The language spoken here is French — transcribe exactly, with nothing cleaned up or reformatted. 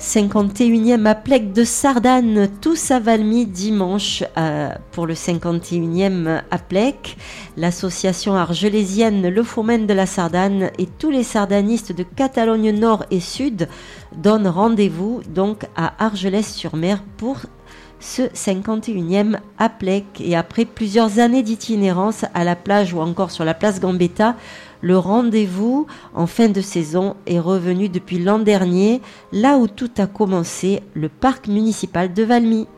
cinquante et unième Aplec de Sardanne, tous à Valmy dimanche euh, pour le cinquante et unième Aplec. L'association argelésienne Le Foment de la Sardanne et tous les sardanistes de Catalogne Nord et Sud donnent rendez-vous donc à Argelès-sur-Mer pour ce cinquante et unième Aplec. Et après plusieurs années d'itinérance à la plage ou encore sur la place Gambetta, le rendez-vous en fin de saison est revenu depuis l'an dernier, là où tout a commencé, le parc municipal de Valmy.